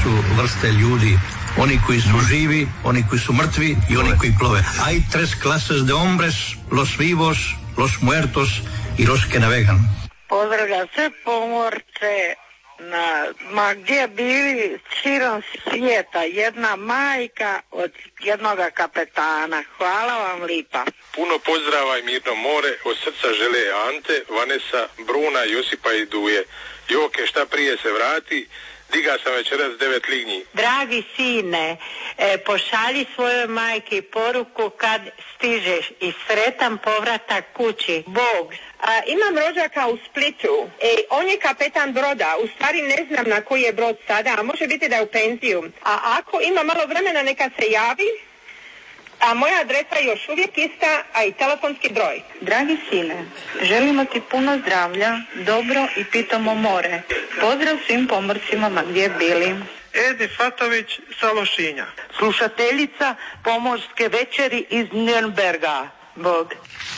su vrste ljudi. Oni koji su živi, oni koji su mrtvi i oni koji plove. Hay tres clases de hombres, los vivos, los muertos y los que navegan. Pozdravljam sve pomorce ma gdje bili širom svijeta, jedna majka od jednoga kapetana. Hvala vam lipa. Puno pozdrava i mirno more, od srca žele Ante, Vanesa, Bruna, Josipa i Duje. Joke, šta prije se vrati, diga sam večeras 9 lignji. Dragi sine, pošalji svojoj majki poruku kad stižeš i sretan povratak kući. Bog. Imam rođaka u Splitu. On je kapetan broda. U stvari ne znam na koji je brod sada, a može biti da je u penziju. A ako ima malo vremena neka se javi. A moja adresa je još uvijek ista, a i telefonski broj. Dragi sine, želimo ti puno zdravlja, dobro i pitamo more. Pozdrav svim pomorcima ma gdje bili. Edi Fatović sa Lošinja. Slušateljica Pomorske večeri iz Nürnberga. Bog.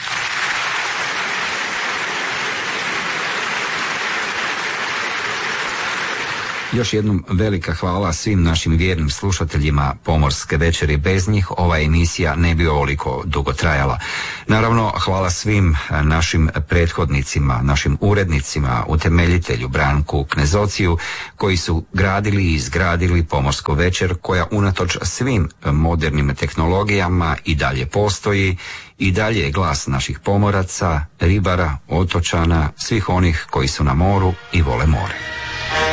Još jednom velika hvala svim našim vjernim slušateljima Pomorske večeri. Bez njih ova emisija ne bi ovoliko dugo trajala. Naravno, hvala svim našim prethodnicima, našim urednicima, utemeljitelju Branku Knezociju, koji su gradili i izgradili Pomorsku večer, koja unatoč svim modernim tehnologijama i dalje postoji, i dalje je glas naših pomoraca, ribara, otočana, svih onih koji su na moru i vole more.